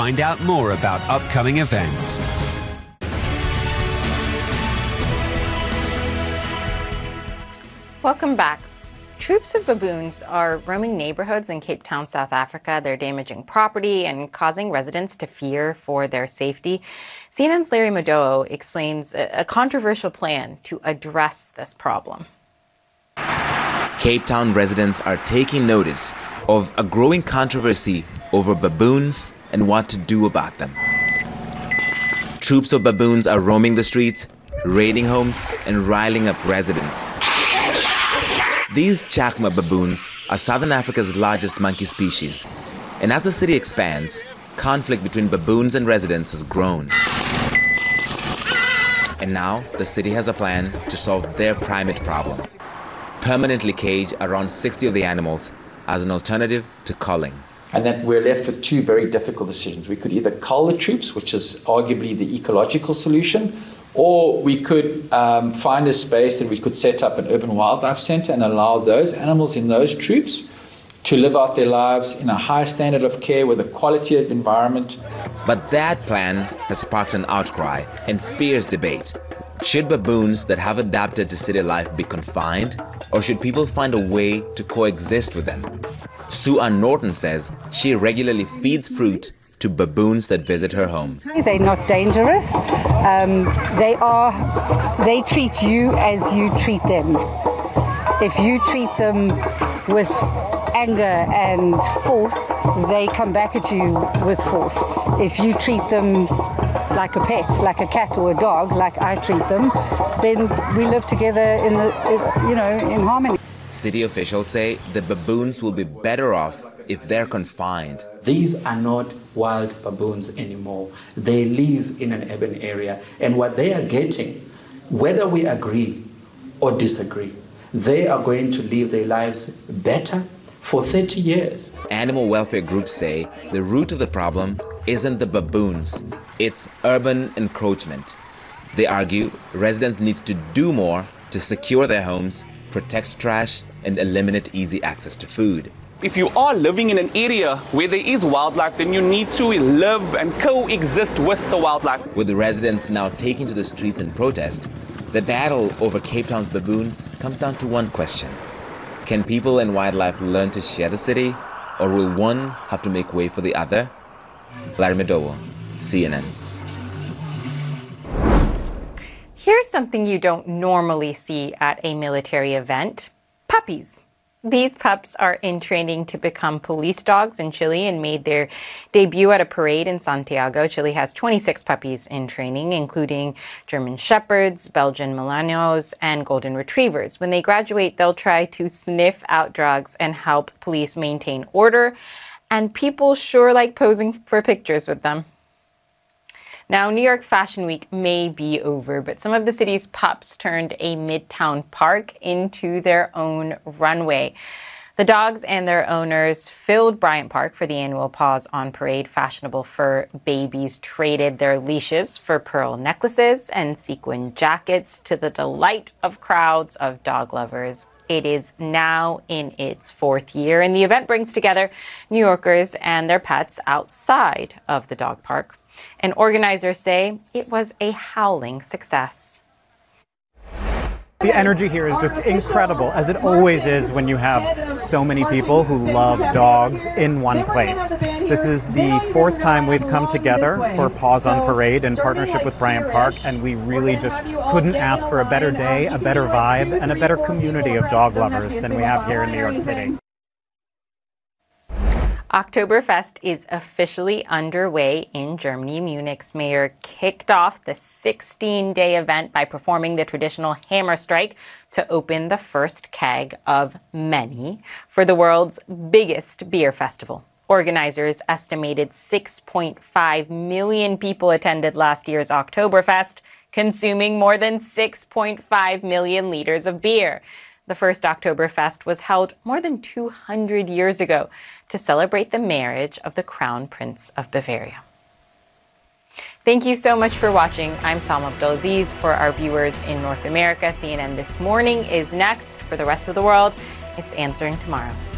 find out more about upcoming events. Welcome back. Troops of baboons are roaming neighborhoods in Cape Town, South Africa. They're damaging property and causing residents to fear for their safety. CNN's Larry Madowo explains a controversial plan to address this problem. Cape Town residents are taking notice of a growing controversy over baboons and what to do about them. Troops of baboons are roaming the streets, raiding homes, and riling up residents. These chacma baboons are Southern Africa's largest monkey species, and as the city expands, conflict between baboons and residents has grown. And now, the city has a plan to solve their primate problem. Permanently cage around 60 of the animals as an alternative to culling. And that we're left with two very difficult decisions. We could either cull the troops, which is arguably the ecological solution, or we could find a space and we could set up an urban wildlife center and allow those animals in those troops to live out their lives in a high standard of care with a quality of environment. But that plan has sparked an outcry and fierce debate. Should baboons that have adapted to city life be confined, or should people find a way to coexist with them? Sue Ann Norton says she regularly feeds fruit to baboons that visit her home. They're not dangerous. They treat you as you treat them. If you treat them with anger and force, they come back at you with force. If you treat them like a pet, like a cat or a dog, like I treat them, then we live together in harmony. City officials say the baboons will be better off if they're confined. These are not wild baboons anymore. They live in an urban area, and what they are getting, whether we agree or disagree, they are going to live their lives better for 30 years. Animal welfare groups say the root of the problem isn't the baboons, it's urban encroachment. They argue residents need to do more to secure their homes, protect trash, and eliminate easy access to food. If you are living in an area where there is wildlife, then you need to live and coexist with the wildlife. With the residents now taking to the streets in protest, the battle over Cape Town's baboons comes down to one question. Can people and wildlife learn to share the city, or will one have to make way for the other? Larry Madowo, CNN. Here's something you don't normally see at a military event: puppies. These pups are in training to become police dogs in Chile and made their debut at a parade in Santiago. Chile has 26 puppies in training, including German Shepherds, Belgian Malinois, and Golden Retrievers. When they graduate, they'll try to sniff out drugs and help police maintain order, and people sure like posing for pictures with them. Now, New York Fashion Week may be over, but some of the city's pups turned a Midtown park into their own runway. The dogs and their owners filled Bryant Park for the annual Paws on Parade. Fashionable fur babies traded their leashes for pearl necklaces and sequin jackets, to the delight of crowds of dog lovers. It is now in its 4th year, and the event brings together New Yorkers and their pets outside of the dog park. And organizers say it was a howling success. The energy here is just incredible, as it always is when you have so many people who love dogs in one place. This is the 4th time we've come together for Paws on Parade in partnership with Bryant Park, and we really just couldn't ask for a better day, a better vibe, and a better community of dog lovers than we have here in New York City. Oktoberfest is officially underway in Germany. Munich's mayor kicked off the 16-day event by performing the traditional hammer strike to open the first keg of many for the world's biggest beer festival. Organizers estimated 6.5 million people attended last year's Oktoberfest, consuming more than 6.5 million liters of beer. The first Oktoberfest was held more than 200 years ago to celebrate the marriage of the Crown Prince of Bavaria. Thank you so much for watching. I'm Salma Abdulaziz. For our viewers in North America, CNN This Morning is next. For the rest of the world, it's Answering Tomorrow.